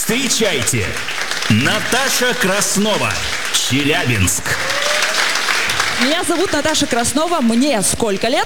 Встречайте, Наташа Краснова, Челябинск. Меня зовут Наташа Краснова. Мне сколько лет?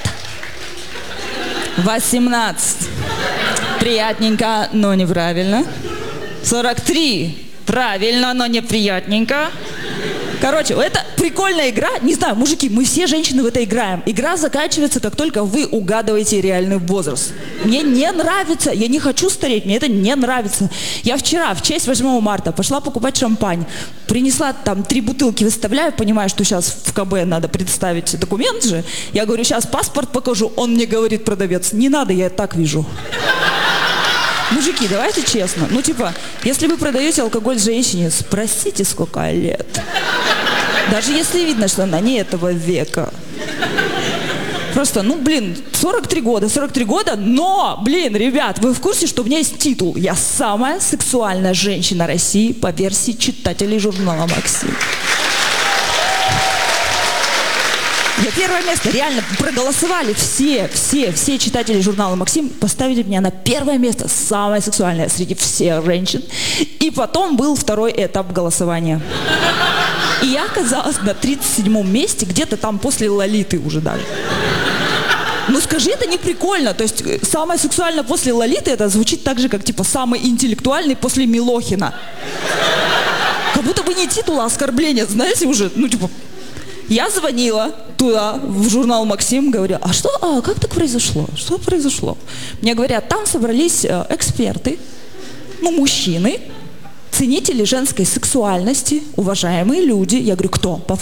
18. Приятненько, но неправильно. 43. Правильно, но неприятненько. Короче, это прикольная игра. Не знаю, мужики, мы все женщины в это играем. Игра заканчивается, как только вы угадываете реальный возраст. Мне не нравится, я не хочу стареть, мне это не нравится. Я вчера, в честь 8 марта, пошла покупать шампань. Принесла там 3 бутылки, выставляю, понимаю, что сейчас в КБ надо представить документ же. Я говорю, сейчас паспорт покажу. Он мне говорит, продавец, не надо, я так вижу. Мужики, давайте честно. Ну, типа, если вы продаете алкоголь женщине, спросите, сколько лет. Даже если видно, что она не этого века. Просто, 43 года, но, ребят, вы в курсе, что у меня есть титул? Я самая сексуальная женщина России по версии читателей журнала «Максим». Я первое место, реально, проголосовали все читатели журнала «Максим», поставили меня на первое место, самое сексуальное среди всех женщин. И потом был второй этап голосования. И я оказалась на 37-м месте, где-то там после Лолиты уже даже. Ну скажи, это не прикольно. То есть самое сексуальное после Лолиты, это звучит так же, как типа самый интеллектуальный после Милохина. Как будто бы не титул, а оскорбление, знаете, уже, Я звонила туда, в журнал «Максим», говорю, как так произошло? Что произошло? Мне говорят, там собрались эксперты, мужчины, ценители женской сексуальности, уважаемые люди. Я говорю, кто?